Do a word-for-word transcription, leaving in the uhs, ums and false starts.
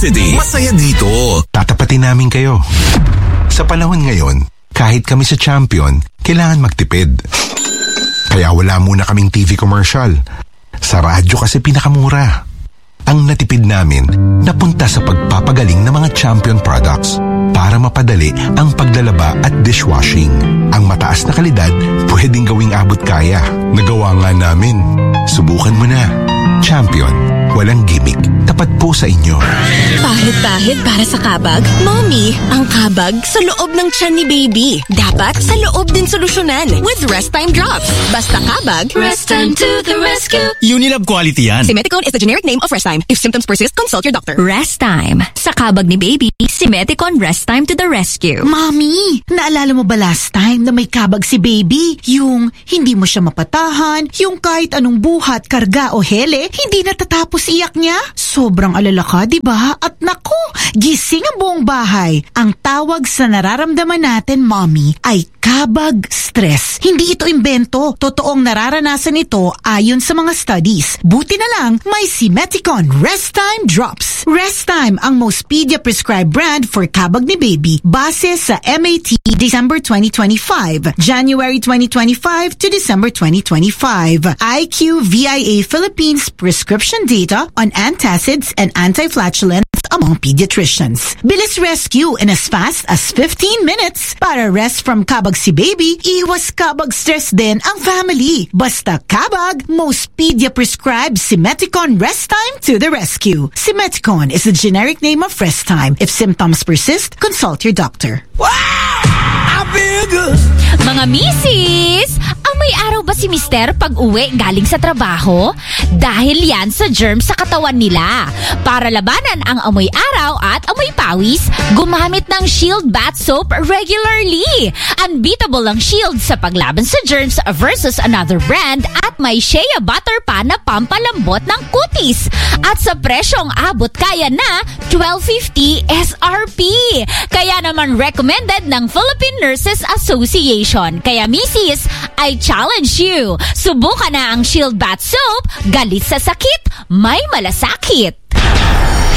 City. Masaya dito. Tatapatin namin kayo. Sa panahon ngayon, kahit kami sa Champion, kailangan magtipid. Kaya wala muna kaming T V commercial. Sa radyo kasi pinakamura. Ang natipid namin napunta sa pagpapagaling ng mga Champion products para mapadali ang paglalaba at dishwashing. Ang mataas na kalidad pwedeng gawing abot kaya. Nagawa nga namin. Subukan mo na. Champion. Walang gimmick. Tapat po sa inyo. Pahid-pahid para sa kabag? Mommy, ang kabag sa loob ng tiyan ni baby. Dapat sa loob din solusyonan with Rest Time Drops. Basta kabag, Rest Time to the rescue. Unilab quality yan. Simeticone is the generic name of Rest Time. If symptoms persist, consult your doctor. Rest Time. Sa kabag ni baby, Simeticone Rest Time to the rescue. Mommy, naalala mo ba last time na may kabag si baby? Yung hindi mo siya mapatahan, yung kahit anong buhat, karga o hele, hindi natatapos iyak niya? Sobrang alala ka, di ba? At naku, gising ang buong bahay. Ang tawag sa nararamdaman natin, Mommy, ay kabag stress. Hindi ito imbento. Totoong nararanasan ito ayon sa mga studies. Buti na lang, may Simeticone Rest Time Drops. Rest Time ang most pedia-prescribed brand for kabag ni baby base sa M A T December twenty twenty-five, January twenty twenty-five to December twenty twenty-five. I Q V I A Philippines prescription data on antacids and antiflatulence among pediatricians. Bilis rescue in as fast as fifteen minutes. Para rest from kabag si baby, iwas kabag stress din ang family. Basta kabag, most pedia-prescribed Simeticone Rest Time to the rescue. Simeticone is the generic name of Rest Time. If symptoms persist, consult your doctor. Wow! I feel good. Mga misis, amoy araw ba si mister pag uwi galing sa trabaho? Dahil yan sa germs sa katawan nila. Para labanan ang amoy araw at amoy pawis, gumamit ng Shield Bath Soap regularly. Unbeatable ang Shield sa paglaban sa germs versus another brand at may shea butter pa na pampalambot ng kutis. At sa presyong abot kaya na twelve fifty S R P. Kaya naman recommended ng Philippine Nurses Association. Kaya misis, I challenge you. Subukan na ang Shield Bath Soap. Galit sa sakit, may malasakit.